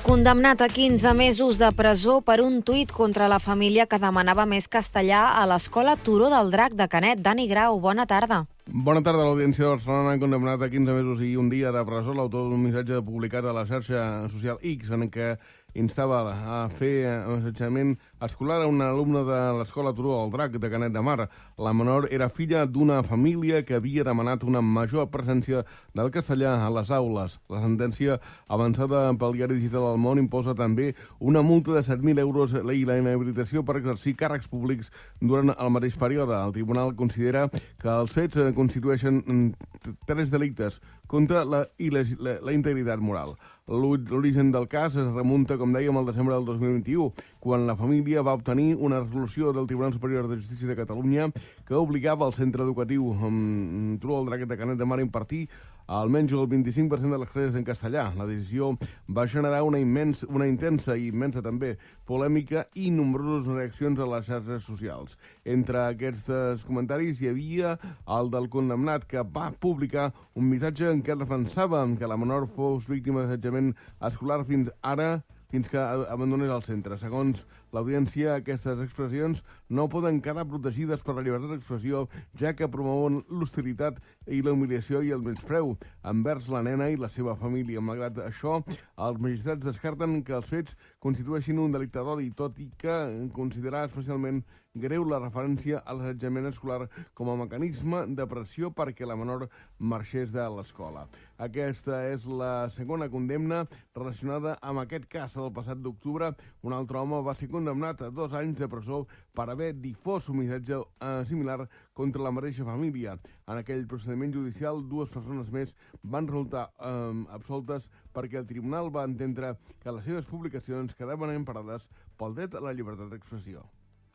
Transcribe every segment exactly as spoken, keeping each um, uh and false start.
Condemnat a quinze mesos de presó per un tuit contra la família que demanava més castellà a l'escola Turó del Drac de Canet. Dani Grau, bona tarda. Bona tarda. L'Audiència de Barcelona ha condemnat a quinze mesos i un dia de presó l'autor d'un missatge publicat a la xarxa social X en què instava a fer assetjament escolar a un alumne de l'escola Turó del Drac de Canet de Mar. La menor era filla d'una família que havia demanat una major presència del castellà a les aules. La sentència avançada pel diari digital El Món imposa també una multa de set mil euros i la inhabilitació per exercir càrrecs públics durant el mateix període. El tribunal considera que els fets constitueixen tres delictes contra la, la, la integritat moral. L'origen del cas es remunta, com dèiem, al desembre del dos mil vint-i-u, quan la família va obtenir una resolució del Tribunal Superior de Justícia de Catalunya que obligava el centre educatiu Turó del Drac de Canet de Mar a impartir almenys el vint-i-cinc per cent de les classes en castellà. La decisió va generar una, immens, una intensa i immensa també polèmica i nombroses reaccions a les xarxes socials. Entre aquests comentaris hi havia el del condemnat, que va publicar un missatge en què defensava que la menor fos víctima d'assetjament escolar fins ara, fins que abandonés el centre. Segons l'audiència, aquestes expressions no poden quedar protegides per la llibertat d'expressió, ja que promouen l'hostilitat i la humiliació i el menyspreu envers la nena i la seva família. Malgrat això, els magistrats descarten que els fets constitueixin un delicte d'odi, tot i que considerar especialment greu la referència a l'assetjament escolar com a mecanisme de pressió perquè la menor marxés de l'escola. Aquesta és la segona condemna relacionada amb aquest cas. El passat d'octubre, un altre home va ser condemnat a dos anys de presó per haver difós un missatge eh, similar contra la mateixa família. En aquell procediment judicial, dues persones més van resultar eh, absoltes perquè el tribunal va entendre que les seves publicacions quedaven emparades pel dret a la llibertat d'expressió.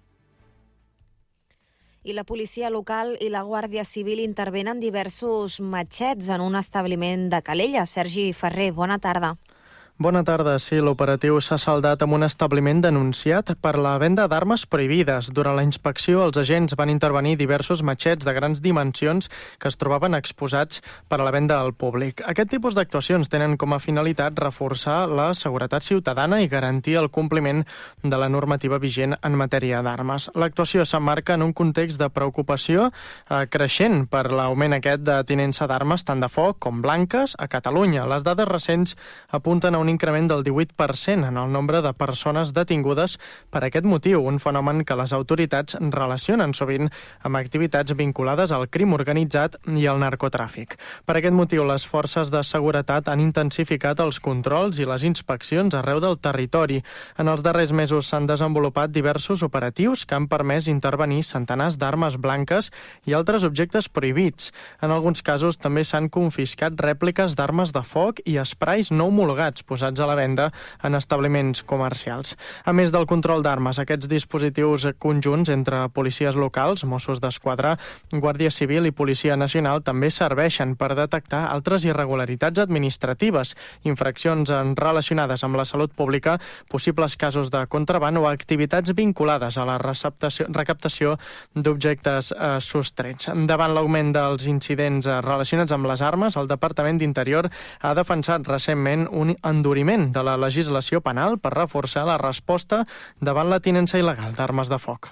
I la policia local i la Guàrdia Civil intervenen diversos matxets en un establiment de Calella. Sergi Ferrer, bona tarda. Bona tarda. Sí, l'operatiu s'ha saldat amb un establiment denunciat per la venda d'armes prohibides. Durant la inspecció, els agents van intervenir diversos matxets de grans dimensions que es trobaven exposats per a la venda al públic. Aquest tipus d'actuacions tenen com a finalitat reforçar la seguretat ciutadana i garantir el compliment de la normativa vigent en matèria d'armes. L'actuació s'emmarca en un context de preocupació eh, creixent per l'augment aquest de tinença d'armes tant de foc com blanques a Catalunya. Les dades recents apunten a un un increment del divuit per cent en el nombre de persones detingudes per aquest motiu, un fenomen que les autoritats relacionen sovint amb activitats vinculades al crim organitzat i al narcotràfic. Per aquest motiu, les forces de seguretat han intensificat els controls i les inspeccions arreu del territori. En els darrers mesos s'han desenvolupat diversos operatius que han permès intervenir centenars d'armes blanques i altres objectes prohibits. En alguns casos també s'han confiscat rèpliques d'armes de foc i esprais no homologats posats a la venda en establiments comercials. A més del control d'armes, aquests dispositius conjunts entre policies locals, Mossos d'Esquadra, Guàrdia Civil i Policia Nacional també serveixen per detectar altres irregularitats administratives, infraccions relacionades amb la salut pública, possibles casos de contraban o activitats vinculades a la recaptació d'objectes eh, sostrets. Davant l'augment dels incidents relacionats amb les armes, el Departament d'Interior ha defensat recentment un enduriment de la legislació penal per reforçar la resposta davant la tinença il·legal d'armes de foc.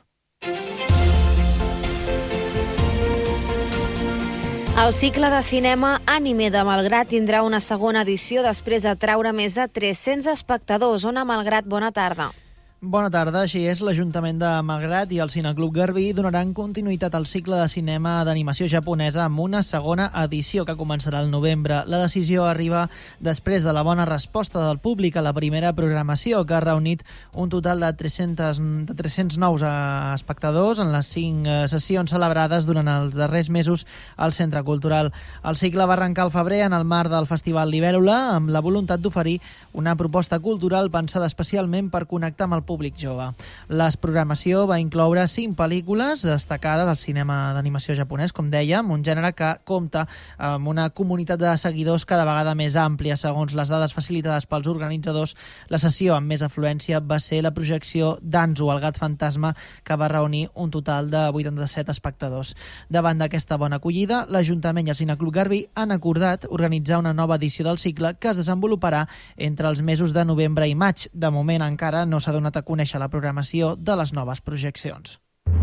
El cicle de cinema Ànime de Malgrat tindrà una segona edició després de traure més de tres-cents espectadors. Ona Malgrat, bona tarda. Bona tarda. Així és, l'Ajuntament de Malgrat i el Cineclub Garbí donaran continuïtat al cicle de cinema d'animació japonesa amb una segona edició que començarà al novembre. La decisió arriba després de la bona resposta del públic a la primera programació, que ha reunit un total de tres-cents, de tres-cents nous espectadors en les cinc sessions celebrades durant els darrers mesos al Centre Cultural. El cicle va arrencar al febrer en el marc del Festival Libèl·lula amb la voluntat d'oferir una proposta cultural pensada especialment per connectar amb el públic públic jove. La programació va incloure cinc pel·lícules destacades al cinema d'animació japonès, com dèiem, un gènere que compta amb una comunitat de seguidors cada vegada més àmplia. Segons les dades facilitades pels organitzadors, la sessió amb més afluència va ser la projecció d'Anzu, el gat fantasma, que va reunir un total de vuitanta-set espectadors. Davant d'aquesta bona acollida, l'Ajuntament i el Cineclub Garbí han acordat organitzar una nova edició del cicle que es desenvoluparà entre els mesos de novembre i maig. De moment encara no s'ha donat a conèixer la programació de les noves projeccions.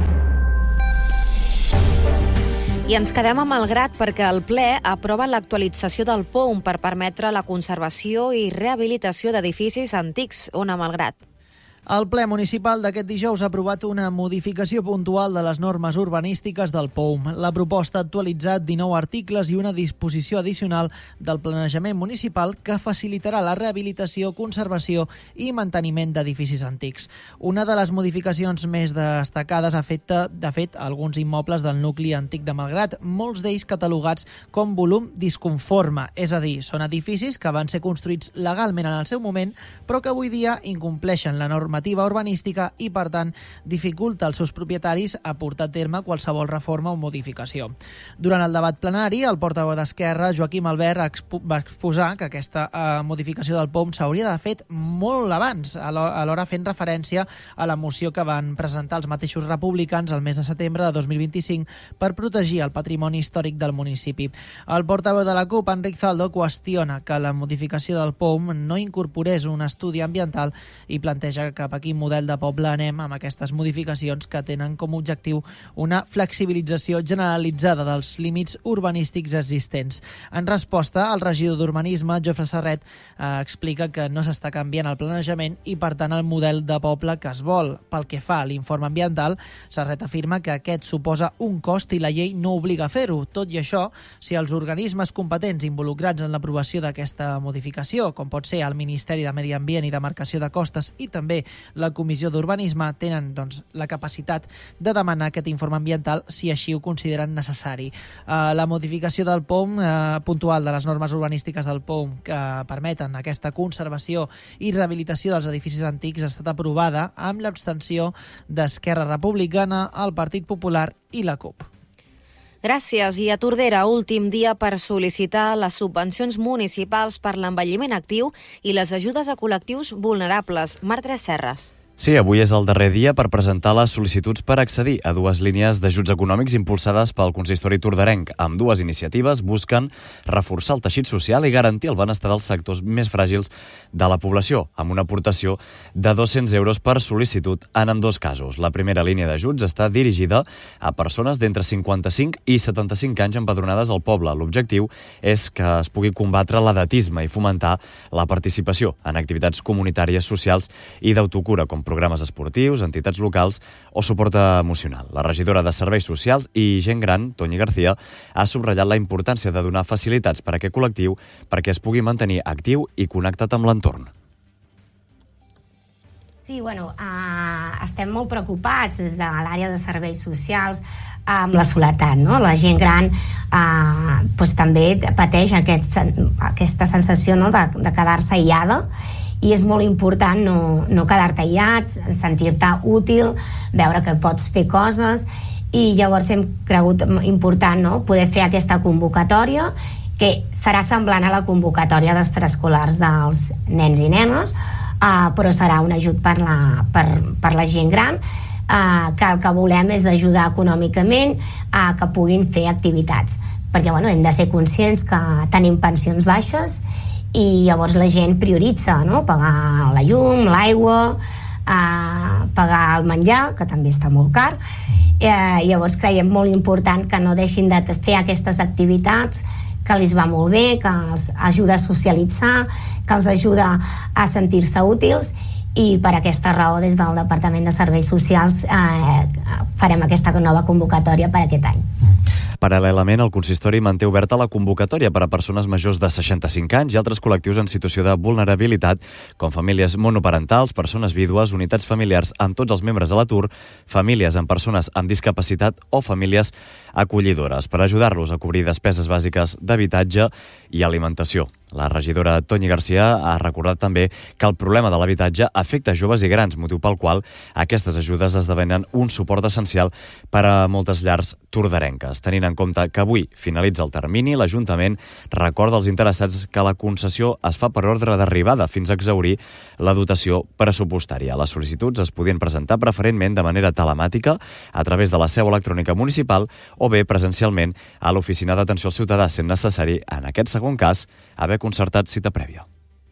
I ens quedem a Malgrat perquè el ple aprova l'actualització del P O U M per permetre la conservació i rehabilitació d'edificis antics. Ona Malgrat. El ple municipal d'aquest dijous ha aprovat una modificació puntual de les normes urbanístiques del P O U M. La proposta ha actualitzat dinou articles i una disposició addicional del planejament municipal que facilitarà la rehabilitació, conservació i manteniment d'edificis antics. Una de les modificacions més destacades afecta, de fet, alguns immobles del nucli antic de Malgrat, molts d'ells catalogats com volum disconforme, és a dir, són edificis que van ser construïts legalment en el seu moment, però que avui dia incompleixen la norma normativa urbanística i, per tant, dificulta als seus propietaris a portar a terme qualsevol reforma o modificació. Durant el debat plenari, el portaveu d'Esquerra, Joaquim Albert, expo va exposar que aquesta eh, modificació del P O U M s'hauria d'haver fet molt abans, alhora fent referència a la moció que van presentar els mateixos republicans el mes de setembre de dos mil vint-i-cinc per protegir el patrimoni històric del municipi. El portaveu de la CUP, Enric Zaldo, qüestiona que la modificació del P O U M no incorporés un estudi ambiental i planteja que cap a quin model de poble anem amb aquestes modificacions que tenen com a objectiu una flexibilització generalitzada dels límits urbanístics existents. En resposta, el regidor d'Urbanisme, Jofre Serret, eh, explica que no s'està canviant el planejament i, per tant, el model de poble que es vol. Pel que fa a l'informe ambiental, Serret afirma que aquest suposa un cost i la llei no obliga a fer-ho. Tot i això, si els organismes competents involucrats en l'aprovació d'aquesta modificació, com pot ser el Ministeri de Medi Ambient i Demarcació de Costes i també la Comissió d'Urbanisme, tenen doncs, la capacitat de demanar aquest informe ambiental si així ho consideren necessari. Uh, la modificació del P O U M, uh, puntual de les normes urbanístiques del P O U M que permeten aquesta conservació i rehabilitació dels edificis antics, ha estat aprovada amb l'abstenció d'Esquerra Republicana, el Partit Popular i la CUP. Gràcies. I a Tordera, últim dia per sol·licitar les subvencions municipals per l'envelliment actiu i les ajudes a col·lectius vulnerables. Marc Serres. Sí, avui és el darrer dia per presentar les sol·licituds per accedir a dues línies d'ajuts econòmics impulsades pel consistori torderenc. Amb dues iniciatives busquen reforçar el teixit social i garantir el benestar dels sectors més fràgils de la població, amb una aportació de dos-cents euros per sol·licitud en ambdós casos. La primera línia d'ajuts està dirigida a persones d'entre cinquanta-cinc i setanta-cinc anys empadronades al poble. L'objectiu és que es pugui combatre l'edatisme i fomentar la participació en activitats comunitàries, socials i d'autocura, com programes esportius, entitats locals o suport emocional. La regidora de Serveis Socials i Gent Gran, Toñi García, ha subratllat la importància de donar facilitats per a aquest col·lectiu perquè es pugui mantenir actiu i connectat amb l'entorn. Sí, bueno, uh, estem molt preocupats des de l'àrea de serveis socials amb la soledat, no? La gent gran uh, doncs també pateix aquest, aquesta sensació, no?, de, de quedar-se aïllada, i és molt important no, no quedar-te aïllat, sentir-te útil, veure que pots fer coses, i llavors hem cregut important, no?, poder fer aquesta convocatòria que serà semblant a la convocatòria d'extraescolars dels nens i nenes, uh, però serà un ajut per la, per, per la gent gran, uh, que el que volem és ajudar econòmicament a uh, que puguin fer activitats, perquè bueno, hem de ser conscients que tenim pensions baixes i llavors la gent prioritza, no?, pagar la llum, l'aigua, eh, pagar el menjar, que també està molt car. Eh, llavors creiem molt important que no deixin de fer aquestes activitats, que els va molt bé, que els ajuda a socialitzar, que els ajuda a sentir-se útils, i per aquesta raó des del Departament de Serveis Socials eh, farem aquesta nova convocatòria per aquest any. Paral·lelament, el consistori manté oberta la convocatòria per a persones majors de seixanta-cinc anys i altres col·lectius en situació de vulnerabilitat, com famílies monoparentals, persones vídues, unitats familiars amb tots els membres a l'atur, famílies amb persones amb discapacitat o famílies acollidores, per ajudar-los a cobrir despeses bàsiques d'habitatge i alimentació. La regidora Toni Garcia ha recordat també que el problema de l'habitatge afecta joves i grans, motiu pel qual aquestes ajudes esdevenen un suport essencial per a moltes llars tordarenques. Tenint en compte que avui finalitza el termini, l'Ajuntament recorda als interessats que la concessió es fa per ordre d'arribada fins a exhaurir la dotació pressupostària. Les sol·licituds es podien presentar preferentment de manera telemàtica a través de la seu electrònica municipal o bé presencialment a l'Oficina d'Atenció al Ciutadà, sent necessari, en aquest segon cas, haver concertat cita prèvia.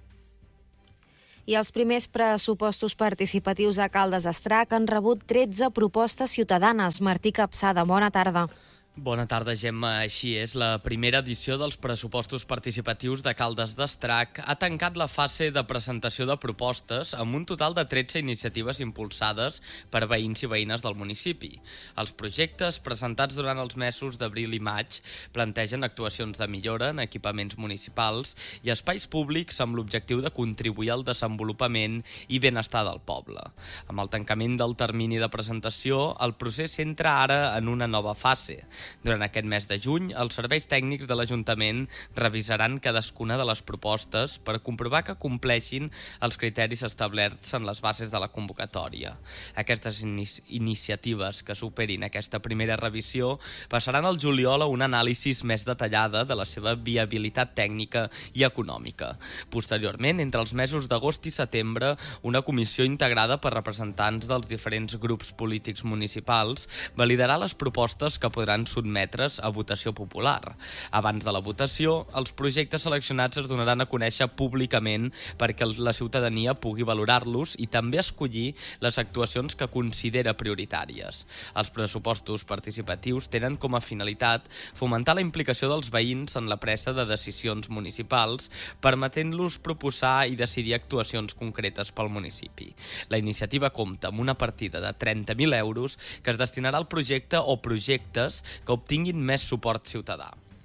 I els primers pressupostos participatius a Caldes d'Estrac han rebut tretze propostes ciutadanes. Martí Capçada, bona tarda. Bona tarda, Gemma. Així és, la primera edició dels pressupostos participatius de Caldes d'Estrac ha tancat la fase de presentació de propostes amb un total de tretze iniciatives impulsades per veïns i veïnes del municipi. Els projectes presentats durant els mesos d'abril i maig plantegen actuacions de millora en equipaments municipals i espais públics amb l'objectiu de contribuir al desenvolupament i benestar del poble. Amb el tancament del termini de presentació, el procés s'entra ara en una nova fase. Durant aquest mes de juny, els serveis tècnics de l'Ajuntament revisaran cadascuna de les propostes per comprovar que compleixin els criteris establerts en les bases de la convocatòria. Aquestes inici iniciatives que superin aquesta primera revisió passaran al juliol a una anàlisi més detallada de la seva viabilitat tècnica i econòmica. Posteriorment, entre els mesos d'agost i setembre, una comissió integrada per representants dels diferents grups polítics municipals validarà les propostes que podran sotmetre's a votació popular. Abans de la votació, els projectes seleccionats es donaran a conèixer públicament perquè la ciutadania pugui valorar-los i també escollir les actuacions que considera prioritàries. Els pressupostos participatius tenen com a finalitat fomentar la implicació dels veïns en la presa de decisions municipals, permetent-los proposar i decidir actuacions concretes pel municipi. La iniciativa compta amb una partida de trenta mil euros que es destinarà al projecte o projectes que obtinguin més suport ciutadà.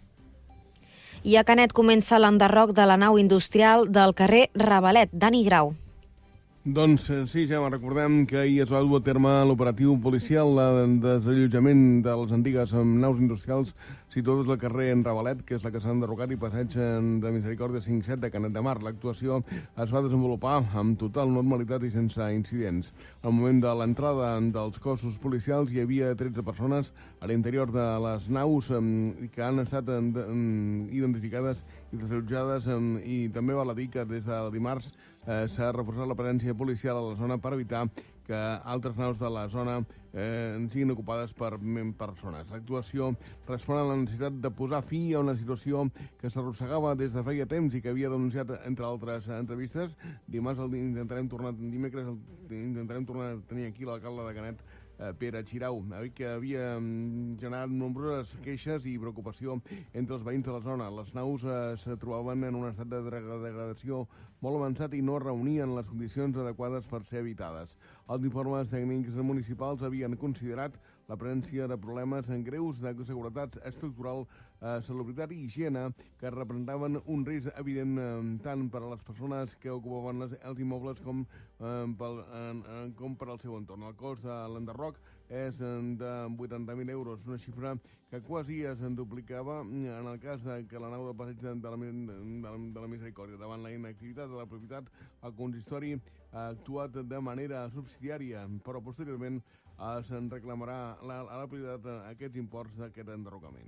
I a Canet comença l'enderroc de la nau industrial del carrer Ravalet. Dani Grau. Doncs sí, ja recordem que ahir es va dur a terme l'operatiu policial de desallotjament de les antigues naus industrials situades al carrer en Ravalet, que és la que s'ha enderrocat, i passeig de Misericòrdia cinc set de Canet de Mar. L'actuació es va desenvolupar amb total normalitat i sense incidents. Al moment de l'entrada dels cossos policials hi havia tretze persones a l'interior de les naus que han estat identificades i desallotjades, i també val a dir que des del dimarts s'ha reforçat la presència policial a la zona per evitar que altres naus de la zona eh, siguin ocupades per persones. L'actuació respon a la necessitat de posar fi a una situació que s'arrossegava des de feia temps i que havia denunciat, entre altres entrevistes. Dimarts el intentarem tornar, dimecres el, intentarem tornar a tenir aquí l'alcalde de Canet, Pere Xirau, que havia generat nombroses queixes i preocupació entre els veïns de la zona. Les naus es trobaven en un estat de degradació molt avançat i no reunien les condicions adequades per ser habitades. Els informes tècnics municipals havien considerat la presència de problemes greus de seguretat estructural, eh, salubritat i higiene que representaven un risc evident eh, tant per a les persones que ocupaven les, els immobles com, eh, pel, eh, com per al seu entorn. El cost de l'enderroc és de vuitanta mil euros, una xifra que quasi es duplicava en el cas de que la nau de passeig de la, de la, de la Misericòrdia. Davant la inactivitat de la propietat, el consistori ha actuat de manera subsidiària, però posteriorment se'n reclamarà a la propietat aquests imports d'aquest enderrocament.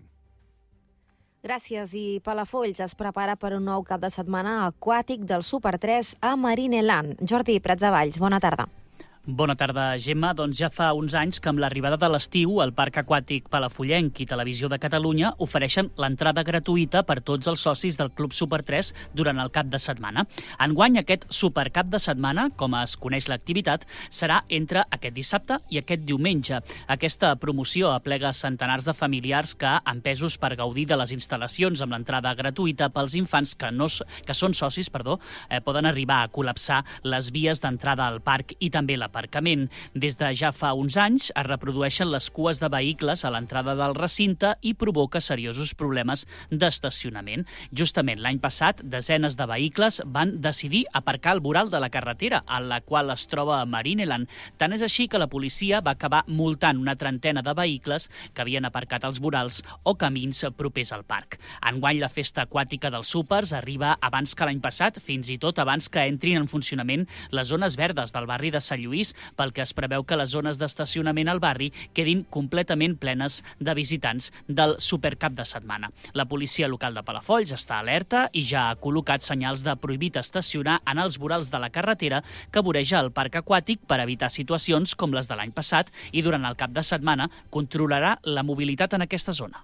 Gràcies. I Palafolls es prepara per un nou cap de setmana aquàtic del Super tres a Marineland. Jordi Pratsavalls, bona tarda. Bona tarda, Gemma. Doncs ja fa uns anys que amb l'arribada de l'estiu el Parc Aquàtic Palafollenc i Televisió de Catalunya ofereixen l'entrada gratuïta per tots els socis del Club Super tres durant el cap de setmana. Enguany, aquest supercap de setmana, com es coneix l'activitat, serà entre aquest dissabte i aquest diumenge. Aquesta promoció aplega centenars de familiars que, empesos per gaudir de les instal·lacions amb l'entrada gratuïta pels infants que, no, que són socis, perdó, eh, poden arribar a col·lapsar les vies d'entrada al parc i també la d'aparcament. Des de ja fa uns anys es reprodueixen les cues de vehicles a l'entrada del recinte i provoca seriosos problemes d'estacionament. Justament l'any passat, desenes de vehicles van decidir aparcar al voral de la carretera, a la qual es troba a Marineland. Tant és així que la policia va acabar multant una trentena de vehicles que havien aparcat als vorals o camins propers al parc. Enguany, la festa aquàtica dels súpers arriba abans que l'any passat, fins i tot abans que entrin en funcionament les zones verdes del barri de Sant Lluís, pel que es preveu que les zones d'estacionament al barri quedin completament plenes de visitants del supercap de setmana. La policia local de Palafolls està alerta i ja ha col·locat senyals de prohibit estacionar en els vorals de la carretera que voreja el parc aquàtic per evitar situacions com les de l'any passat i durant el cap de setmana controlarà la mobilitat en aquesta zona.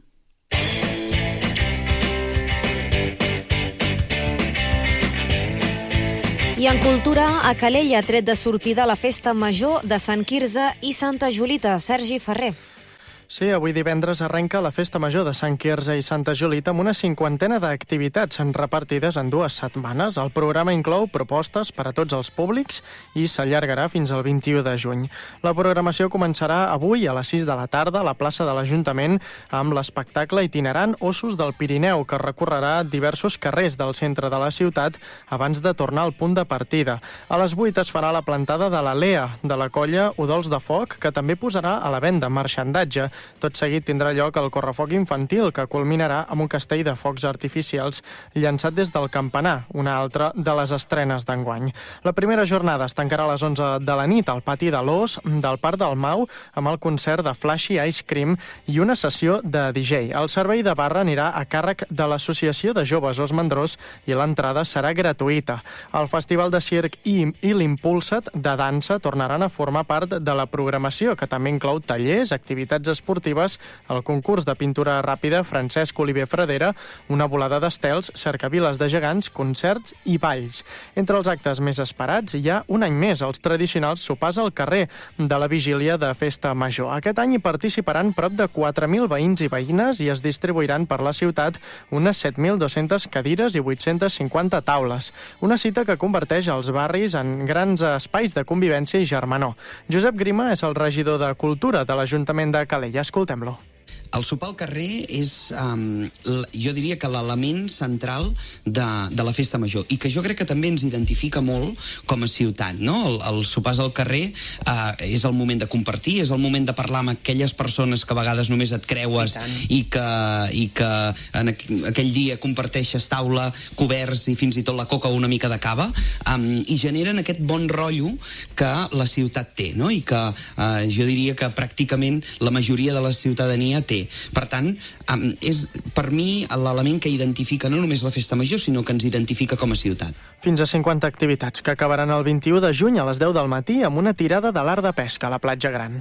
I en cultura, a Calella ha tret de sortida la festa major de Sant Quirze i Santa Julita. Sergi Ferrer. Sí, avui divendres arrenca la Festa Major de Sant Quirze i Santa Julita amb una cinquantena d'activitats repartides en dues setmanes. El programa inclou propostes per a tots els públics i s'allargarà fins al vint-i-u de juny. La programació començarà avui a les sis de la tarda a la plaça de l'Ajuntament amb l'espectacle itinerant Ossos del Pirineu, que recorrerà diversos carrers del centre de la ciutat abans de tornar al punt de partida. A les vuit es farà la plantada de la Lea, de la colla Udols de Foc, que també posarà a la venda marxandatge. Tot seguit tindrà lloc el correfoc infantil, que culminarà amb un castell de focs artificials llançat des del campanar, una altra de les estrenes d'enguany. La primera jornada es tancarà a les onze de la nit al pati de l'Os del Parc del Mau amb el concert de Flashy Ice Cream i una sessió de D J. El servei de barra anirà a càrrec de l'Associació de Joves Os Mandrós i l'entrada serà gratuïta. El Festival de Circ i, i l'Impulsat de dansa tornaran a formar part de la programació, que també inclou tallers, activitats esportives, el concurs de pintura ràpida Francesc Oliver Fradera, una volada d'estels, cercaviles de gegants, concerts i balls. Entre els actes més esperats hi ha un any més els tradicionals sopars al carrer de la vigília de Festa Major. Aquest any hi participaran prop de quatre mil veïns i veïnes i es distribuiran per la ciutat unes set mil dues-centes cadires i vuit-centes cinquanta taules. Una cita que converteix els barris en grans espais de convivència i germanor. Josep Grima és el regidor de Cultura de l'Ajuntament de Calella. Escoltem-lo. El sopar al carrer és, um, jo diria que l'element central de, de la festa major i que jo crec que també ens identifica molt com a ciutat, no? El, el sopars al carrer uh, és el moment de compartir, és el moment de parlar amb aquelles persones que a vegades només et creues i, i que, i que en aquell dia comparteixes taula, coberts i fins i tot la coca o una mica de cava, um, i generen aquest bon rotllo que la ciutat té, no? I que uh, jo diria que pràcticament la majoria de la ciutadania té. Per tant, és per mi l'element que identifica no només la festa major, sinó que ens identifica com a ciutat. Fins a cinquanta activitats que acabaran el vint-i-u de juny a les deu del matí amb una tirada de l'art de pesca a la Platja Gran.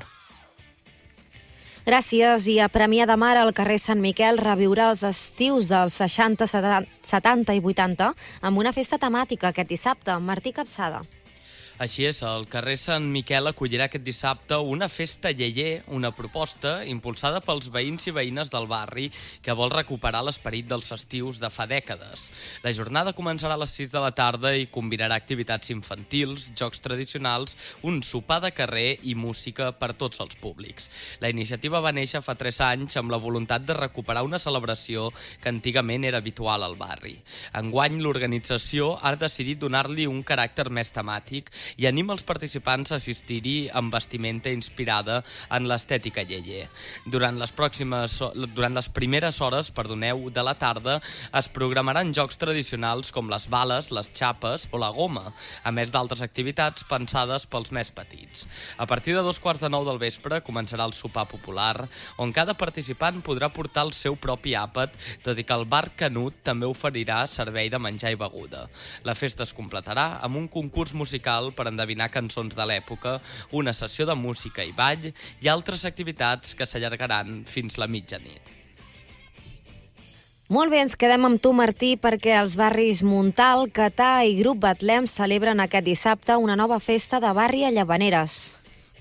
Gràcies. I a Premià de Mar, al carrer Sant Miquel, reviurà els estius dels seixanta, setanta i vuitanta amb una festa temàtica aquest dissabte. Martí Capçada. Així és, el carrer Sant Miquel acollirà aquest dissabte una festa lleier, una proposta impulsada pels veïns i veïnes del barri que vol recuperar l'esperit dels estius de fa dècades. La jornada començarà a les sis de la tarda i combinarà activitats infantils, jocs tradicionals, un sopar de carrer i música per tots els públics. La iniciativa va néixer fa tres anys amb la voluntat de recuperar una celebració que antigament era habitual al barri. Enguany, l'organització ha decidit donar-li un caràcter més temàtic i anima els participants a assistir-hi amb vestimenta inspirada en l'estètica lleier. Durant les pròximes, durant les primeres hores, perdoneu, de la tarda es programaran jocs tradicionals com les bales, les xapes o la goma, a més d'altres activitats pensades pels més petits. A partir de dos quarts de nou del vespre començarà el sopar popular, on cada participant podrà portar el seu propi àpat, tot i que el bar Canut també oferirà servei de menjar i beguda. La festa es completarà amb un concurs musical per endevinar cançons de l'època, una sessió de música i ball i altres activitats que s'allargaran fins la mitjanit. Molt bé, ens quedem amb tu, Martí, perquè els barris Montal, Catà i Grup Betlem celebren aquest dissabte una nova festa de barri a Llavaneres.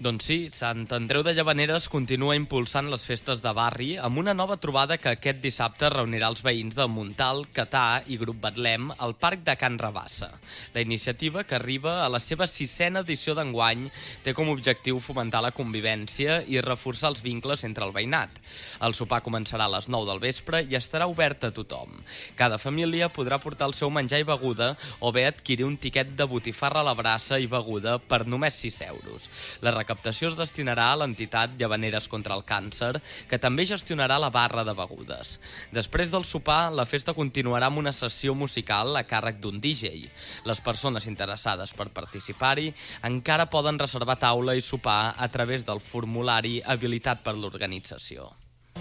Doncs sí, Sant Andreu de Llavaneres continua impulsant les festes de barri amb una nova trobada que aquest dissabte reunirà els veïns de Montal, Catà i Grup Betlem al Parc de Can Rabassa. La iniciativa, que arriba a la seva sisena edició d'enguany, té com a objectiu fomentar la convivència i reforçar els vincles entre el veïnat. El sopar començarà a les nou del vespre i estarà obert a tothom. Cada família podrà portar el seu menjar i beguda o bé adquirir un tiquet de botifarra a la brassa i beguda per només sis euros. La recaptació es destinarà a l'entitat Llavaneres contra el Càncer, que també gestionarà la barra de begudes. Després del sopar, la festa continuarà amb una sessió musical a càrrec d'un D J. Les persones interessades per participar-hi encara poden reservar taula i sopar a través del formulari habilitat per l'organització.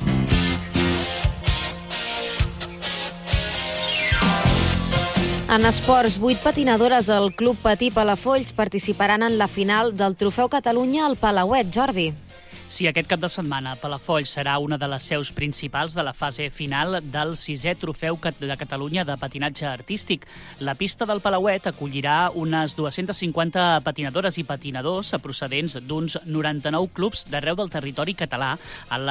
En esports, vuit patinadores del Club Patí Palafolls participaran en la final del Trofeu Catalunya al Palauet. Jordi. Sí, aquest cap de setmana Palafolls serà una de les seus principals de la fase final del sisè Trofeu de Catalunya de patinatge artístic. La pista del Palauet acollirà unes dues-centes cinquanta patinadores i patinadors procedents d'uns noranta-nou clubs d'arreu del territori català en la